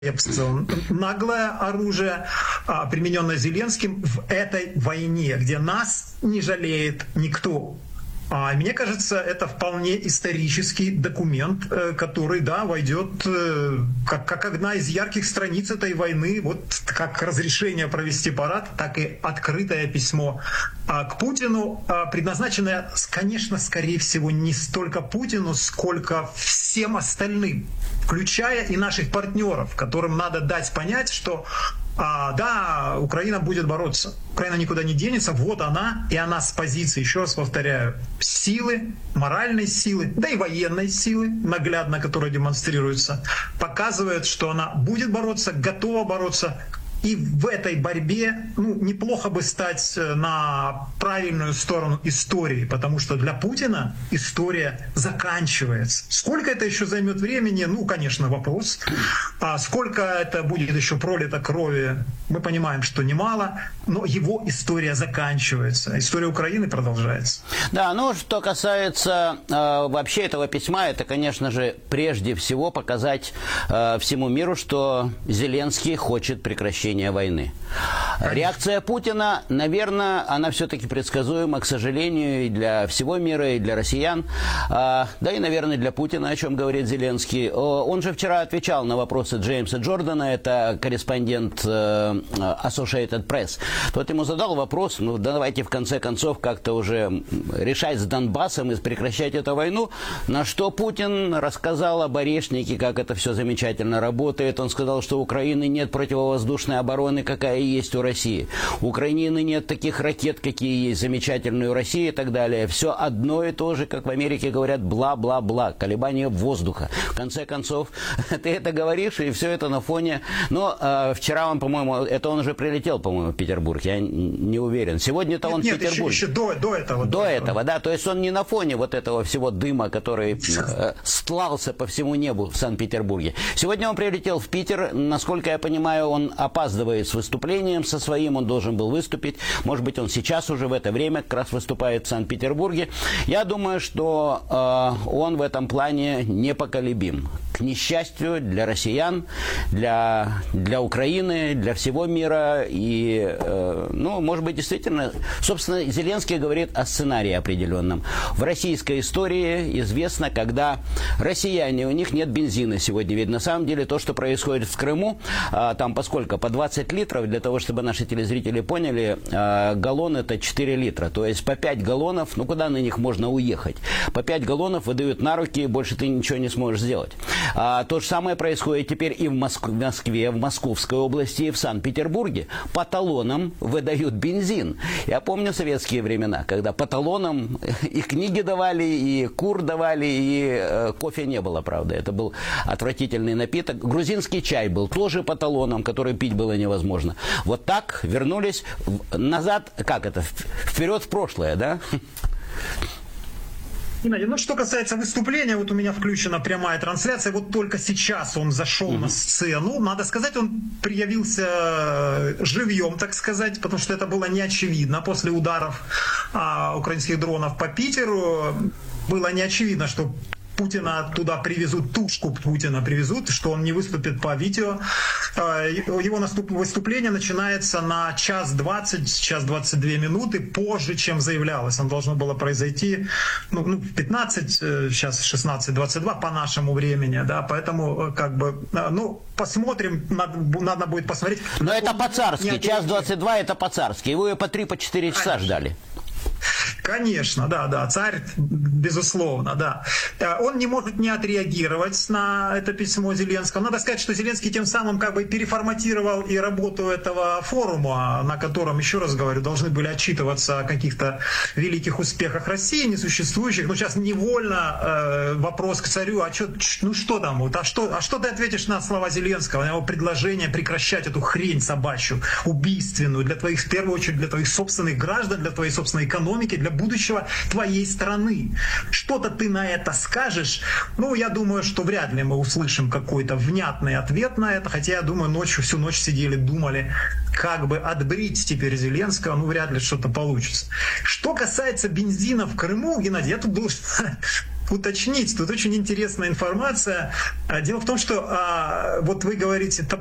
наглое оружие, примененное Зеленским в этой войне, где нас не жалеет никто. Мне кажется, это вполне исторический документ, который, да, войдет как одна из ярких страниц этой войны, вот как разрешение провести парад, так и открытое письмо к Путину, предназначенное, конечно, скорее всего, не столько Путину, сколько всем остальным, включая и наших партнеров, которым надо дать понять, что да, Украина будет бороться. Украина никуда не денется. Вот она, и она с позиции, еще раз повторяю, силы, моральной силы, да и военной силы, наглядно, которая демонстрируется, показывает, что она будет бороться, готова бороться. И в этой борьбе неплохо бы стать на правильную сторону истории, потому что для Путина история заканчивается. Сколько это еще займет времени, конечно, вопрос. А сколько это будет еще пролито крови, мы понимаем, что немало, но его история заканчивается. История Украины продолжается. Да, что касается вообще этого письма, это, конечно же, прежде всего показать всему миру, что Зеленский хочет прекращения войны. Реакция Путина, наверное, она все-таки предсказуема, к сожалению, и для всего мира, и для россиян, да и, наверное, для Путина, о чем говорит Зеленский. Он же вчера отвечал на вопросы Джеймса Джордана, это корреспондент Associated Press. Тот ему задал вопрос, давайте в конце концов как-то уже решать с Донбассом и прекращать эту войну, на что Путин рассказал об Орешнике, как это все замечательно работает. Он сказал, что у Украины нет противовоздушной обороны, какая есть у России. У Украины нет таких ракет, какие есть замечательные у России и так далее. Все одно и то же, как в Америке говорят, бла-бла-бла, колебания воздуха. В конце концов, ты это говоришь, и все это на фоне... Но вчера он, по-моему, это он уже прилетел, по-моему, в Петербург, я не уверен. Сегодня-то он в Петербурге. Еще до этого. До этого, да. То есть он не на фоне вот этого всего дыма, который стлался по всему небу в Санкт-Петербурге. Сегодня он прилетел в Питер. Насколько я понимаю, он опаздывает с выступлением со своим, он должен был выступить. Может быть, он сейчас уже в это время как раз выступает в Санкт-Петербурге. Я думаю, что он в этом плане непоколебим. К несчастью для россиян, для Украины, для всего мира. И, может быть, действительно, собственно, Зеленский говорит о сценарии определенном. В российской истории известно, когда россияне, у них нет бензина сегодня. Ведь на самом деле то, что происходит в Крыму, там поскольку по 20 литров, для того, чтобы наши телезрители поняли, галлон это 4 литра. То есть по 5 галлонов, куда на них можно уехать? По 5 галлонов выдают на руки, больше ты ничего не сможешь сделать. То же самое происходит теперь и в Москве, в Московской области, и в Санкт-Петербурге. По талонам выдают бензин. Я помню советские времена, когда по талонам и книги давали, и кур давали, и кофе не было, правда. Это был отвратительный напиток. Грузинский чай был тоже по талонам, который пить было невозможно. Вот так вернулись назад, вперед в прошлое, да? Геннадий, что касается выступления, вот у меня включена прямая трансляция, вот только сейчас он зашел на сцену. Надо сказать, он проявился живьем, так сказать, потому что это было не очевидно. После ударов украинских дронов по Питеру было не очевидно, что Путина туда привезут, тушку Путина привезут, что он не выступит по видео. Его выступление начинается на час 22 минуты позже, чем заявлялось. Оно должно было произойти в 15, сейчас 16:22 по нашему времени, да, поэтому посмотрим, надо будет посмотреть. Но это по-царски, час 22 это по-царски, его по 3-4 часа ждали. Конечно, да, царь, безусловно, да. Он не может не отреагировать на это письмо Зеленского. Надо сказать, что Зеленский тем самым переформатировал и работу этого форума, на котором, еще раз говорю, должны были отчитываться о каких-то великих успехах России, несуществующих. Но сейчас невольно вопрос к царю, что там, что ты ответишь на слова Зеленского, на его предложение прекращать эту хрень собачью, убийственную, в первую очередь для твоих собственных граждан, для твоей собственной экономики, для будущего твоей страны. Что-то ты на это скажешь? Я думаю, что вряд ли мы услышим какой-то внятный ответ на это, хотя, я думаю, всю ночь сидели, думали, как бы отбрить теперь Зеленского, вряд ли что-то получится. Что касается бензина в Крыму, Геннадий, я тут должен уточнить. Тут очень интересная информация. Дело в том, что вот вы говорите,